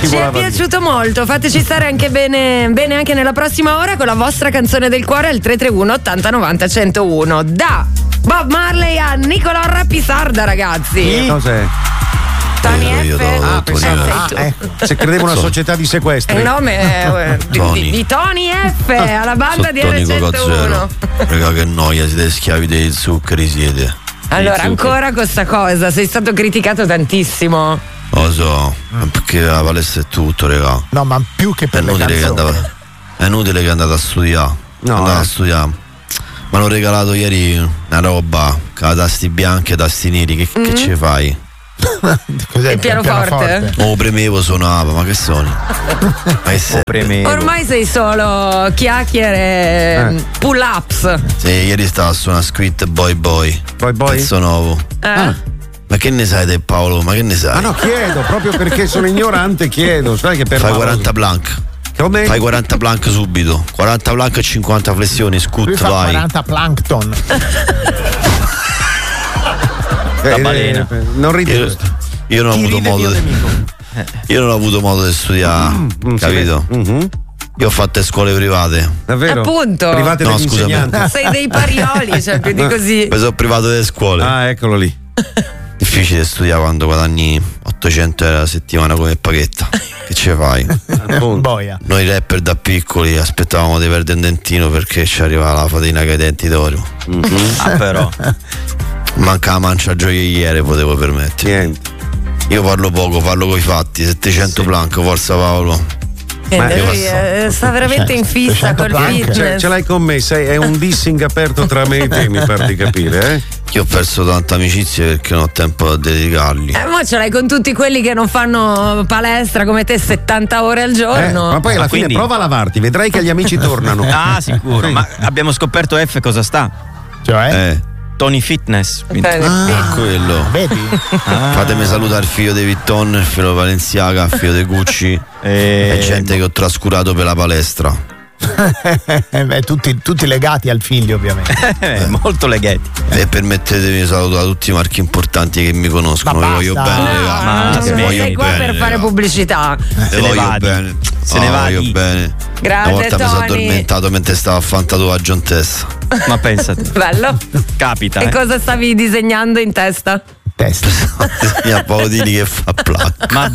Ci è piaciuto molto, fateci stare anche bene anche nella prossima ora con la vostra canzone del cuore al 331 80 90 101. Da Bob Marley a Nicolò Rapisarda, ragazzi. Cos'è? Tony F. Se credevo una società di sequestri. Il nome è di Tony F alla banda di R101. Raga, che noia, siete schiavi dei zuccheri, siete. Allora, ancora con sta cosa, sei stato criticato tantissimo. Lo so, perché la palestra è tutto, raga. No, ma più che per le canzoni. È inutile che andate a studiare. Andate a studiare. Mi hanno regalato ieri una roba con i tasti bianchi e i tasti neri. Che ci fai? Cos'è il pianoforte? Oh, premevo, suonava, ma che suoni? Ormai sei solo chiacchiere, pull ups. Sì, ieri stavo a suonare Squid Boy. Pezzo nuovo. Ma che ne sai te, Paolo? Ma che ne sai? Ma no, chiedo, proprio perché sono ignorante, chiedo. Sai che per fai 40 plank. Come? Fai 40 plank subito. 40 plank e 50 flessioni, scut, vai. 40 plankton. La balena. Non ridi. Io non ho avuto modo. Io non ho avuto modo di studiare, capito? Io ho fatto scuole private. Davvero? Appunto. Private degli insegnanti. Sei dei parioli, cioè più di così. Sono privato delle scuole. Ah, eccolo lì. Difficile studiare quando guadagni 800 euro a settimana come paghetta. Che ce fai? Boia. Noi rapper da piccoli aspettavamo di perdere un dentino perché ci arrivava la fatina con i denti d'oro. Però manca la mancia gioielliere, potevo permettere. Niente. Io parlo poco, parlo coi fatti. 700 plank, forza Paolo. Sta veramente in fissa col fitness. Ce l'hai con me, è un dissing aperto tra me e te, mi pare di capire, Io ho perso tante amicizie perché non ho tempo da dedicarli. Ma ce l'hai con tutti quelli che non fanno palestra come te 70 ore al giorno. Ma poi alla fine prova a lavarti, vedrai che gli amici tornano. Ah, sicuro. Ma abbiamo scoperto F cosa sta? Cioè? Tony Fitness. Quello. Vedi? Fatemi salutare il figlio di Vitton, il figlio di Balenciaga, il figlio di Gucci e gente che ho trascurato per la palestra. Tutti legati al figlio, ovviamente. Molto legati. E permettetemi di salutare tutti i marchi importanti che mi conoscono. Vi voglio bene, ragazzi. Non sei qua per fare pubblicità. Se voglio bene. Se ne va bene. Grazie, una volta Tony. mi sono addormentato mentre stavo a fare un tatuaggio in testa. Ma pensate. Bello. Capita. E cosa stavi disegnando in testa? Testa. Disegna Paolini che fa plac. Ma